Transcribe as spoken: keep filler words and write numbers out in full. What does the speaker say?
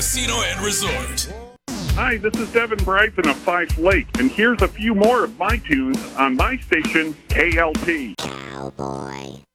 Casino and Resort. Hi, this is Devin Bryson of Fife Lake, and here's a few more of my tunes on my station, K L P. Cowboy.